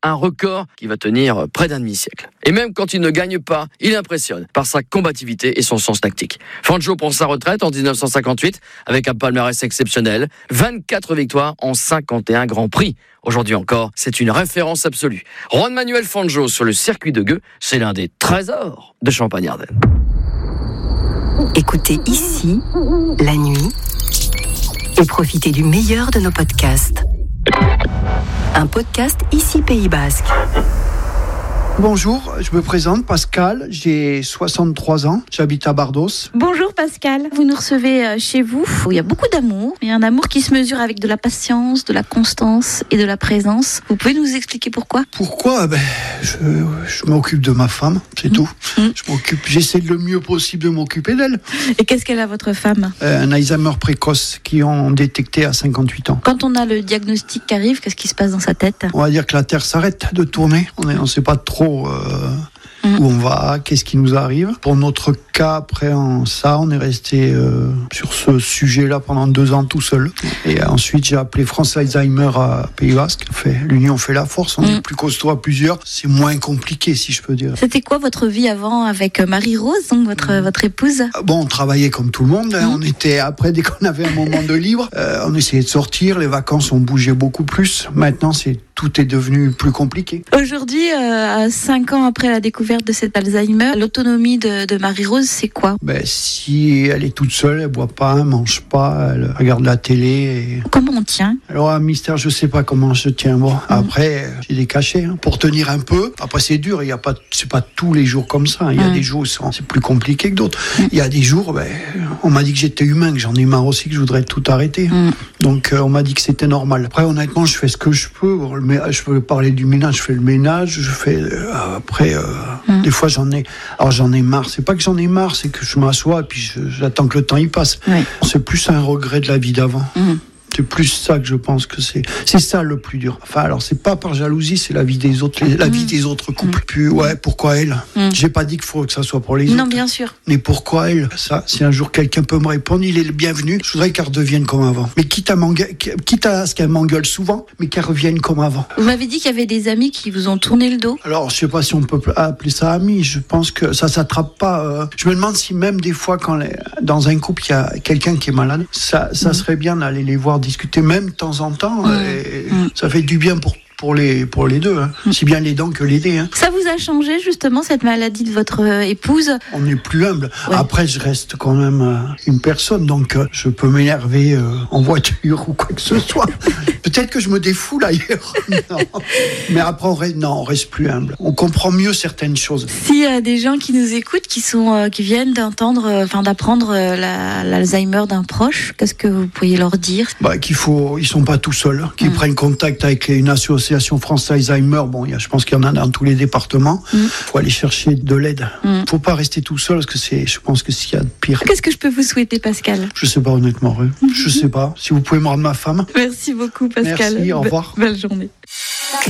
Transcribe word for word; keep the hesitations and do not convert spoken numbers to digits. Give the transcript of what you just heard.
un record qui va tenir près d'un demi-siècle. Et même quand il ne gagne pas, il impressionne par sa combativité et son sens tactique. Fangio prend sa retraite en dix-neuf cent cinquante-huit avec un palmarès exceptionnel, vingt-quatre victoires en cinquante et un grands prix. Aujourd'hui encore, c'est une référence absolue. Juan Manuel Fangio sur le circuit de Gueux, c'est l'un des trésors de Champagne-Ardenne. Écoutez ici, la nuit, et profitez du meilleur de nos podcasts. Un podcast ici Pays Basque. Bonjour, je me présente Pascal, j'ai soixante-trois ans, j'habite à Bardos. Bonjour Pascal, vous nous recevez chez vous où il y a beaucoup d'amour, il y a un amour qui se mesure avec de la patience, de la constance et de la présence. Vous pouvez nous expliquer pourquoi ? Pourquoi ? Ben, je, je m'occupe de ma femme, c'est mmh. tout. Mmh. Je m'occupe, j'essaie le mieux possible de m'occuper d'elle. Et qu'est-ce qu'elle a votre femme ? euh, Un Alzheimer précoce qui ont détecté à cinquante-huit ans. Quand on a le diagnostic qui arrive, qu'est-ce qui se passe dans sa tête ? On va dire que la Terre s'arrête de tourner, on ne sait pas trop Euh, mmh. où on va, qu'est-ce qui nous arrive. Pour notre cas, après en ça, on est resté euh, sur ce sujet-là pendant deux ans tout seul. Et ensuite, j'ai appelé France Alzheimer à Pays Basque. Fait, l'union fait la force, on mmh. est plus costaud à plusieurs. C'est moins compliqué, si je peux dire. C'était quoi votre vie avant avec Marie-Rose, donc votre, mmh. votre épouse ? Bon, on travaillait comme tout le monde. Hein. Mmh. On était, après, dès qu'on avait un moment de libre, euh, on essayait de sortir. Les vacances, on bougeait beaucoup plus. Maintenant, c'est tout est devenu plus compliqué. Aujourd'hui, euh, cinq ans après la découverte de cet Alzheimer, l'autonomie de, de Marie-Rose, c'est quoi ? Ben, si elle est toute seule, elle boit pas, elle mange pas, elle regarde la télé. Et... Comment on tient ? Alors, un mystère, je sais pas comment je tiens. Bon, mmh. après, j'ai des cachets hein, pour tenir un peu. Après, c'est dur. Il y a pas, c'est pas tous les jours comme ça. Il y a mmh. des jours où c'est plus compliqué que d'autres. Mmh. Il y a des jours, ben, on m'a dit que j'étais humain, que j'en ai marre aussi, que je voudrais tout arrêter. Mmh. Donc, euh, on m'a dit que c'était normal. Après, honnêtement, je fais ce que je peux. Je peux parler du ménage, je fais le ménage, je fais euh, après euh, mmh. des fois j'en ai alors j'en ai marre, c'est pas que j'en ai marre, c'est que je m'assois et puis je, j'attends que le temps y passe. Oui. C'est plus un regret de la vie d'avant. Mmh. C'est plus ça que je pense que c'est. C'est ça le plus dur. Enfin, alors, c'est pas par jalousie, c'est la vie des autres, la mmh. vie des autres couples. Mmh. Puis, ouais, pourquoi elle ? mmh. J'ai pas dit qu'il faut que ça soit pour les non, autres. Non, bien sûr. Mais pourquoi elle ? Ça, si un jour quelqu'un peut me répondre, il est le bienvenu. Je voudrais qu'elle redevienne comme avant. Mais quitte à, quitte à ce qu'elle m'engueule souvent, mais qu'elle revienne comme avant. Vous m'avez dit qu'il y avait des amis qui vous ont tourné le dos ? Alors, je sais pas si on peut appeler ça amis. Je pense que ça s'attrape pas. Euh... Je me demande si même des fois, quand les... dans un couple, il y a quelqu'un qui est malade, ça, ça mmh. serait bien d'aller les voir discuter, même de temps en temps, mmh. et mmh. ça fait du bien pour, pour, les, pour les deux, hein. mmh. si bien les dents que l'aider. Hein. Ça vous a changé justement cette maladie de votre euh, épouse ? On est plus humble. Ouais. Après, je reste quand même euh, une personne, donc euh, je peux m'énerver euh, en voiture ou quoi que ce soit. Peut-être que je me défoule ailleurs. Non. Mais après, on reste, non, on reste plus humble. On comprend mieux certaines choses. S'il y a des gens qui nous écoutent, qui sont, euh, qui viennent d'entendre, enfin euh, d'apprendre euh, la, l'Alzheimer d'un proche, qu'est-ce que vous pourriez leur dire ? Bah, qu'il faut, ils sont pas tout seuls, qu'ils mmh. prennent contact avec une association France Alzheimer. Bon, y a, je pense qu'il y en a dans tous les départements. Il mmh. faut aller chercher de l'aide. Il mmh. faut pas rester tout seul parce que c'est, je pense que s'il y a de pire. Qu'est-ce que je peux vous souhaiter, Pascal ? Je sais pas honnêtement, mmh. je sais pas. Si vous pouvez me rendre ma femme. Merci beaucoup, Pascal. Merci, au revoir. Be- belle journée.